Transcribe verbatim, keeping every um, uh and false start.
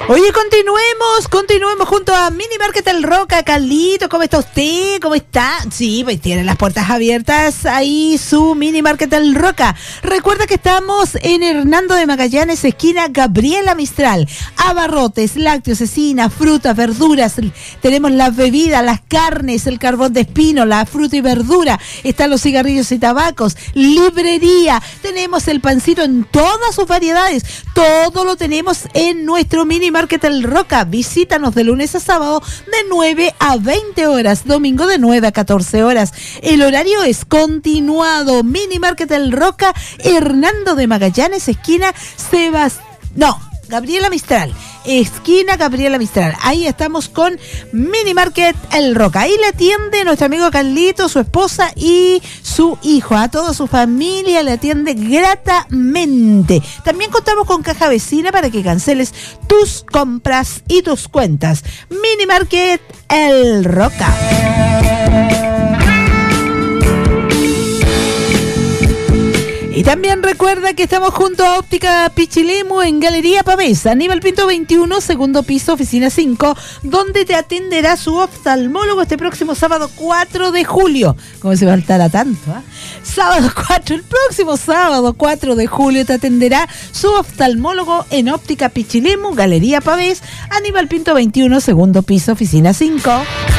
Oye, continuemos, continuemos junto a Mini Market El Roca. Carlito, ¿cómo está usted? ¿Cómo está? Sí, pues tiene las puertas abiertas ahí su Mini Market El Roca. Recuerda que estamos en Hernando de Magallanes, esquina Gabriela Mistral. Abarrotes, lácteos, cecina, frutas, verduras. Tenemos las bebidas, las carnes, el carbón de espino, la fruta y verdura. Están los cigarrillos y tabacos. Librería. Tenemos el pancito en todas sus variedades. Todo lo tenemos en nuestro Mini Market El Roca. Visítanos de lunes a sábado de nueve a veinte horas, domingo de nueve a catorce horas. El horario es continuado. Mini Market El Roca, Hernando de Magallanes, esquina Sebas... No, Gabriela Mistral. Esquina Gabriela Mistral. Ahí estamos con Mini Market El Roca. Ahí le atiende nuestro amigo Carlito, su esposa y su hijo. A toda su familia le atiende gratamente. También contamos con caja vecina para que canceles tus compras y tus cuentas. Mini Market El Roca. Y también recuerda que estamos junto a Óptica Pichilemu en Galería Pavés, Aníbal Pinto veintiuno, segundo piso, oficina cinco, donde te atenderá su oftalmólogo este próximo sábado cuatro de julio. ¿Cómo se faltará tanto? ¿eh? Sábado cuatro, el próximo sábado cuatro de julio te atenderá su oftalmólogo en Óptica Pichilemu, Galería Pavés, Aníbal Pinto veintiuno, segundo piso, oficina cinco.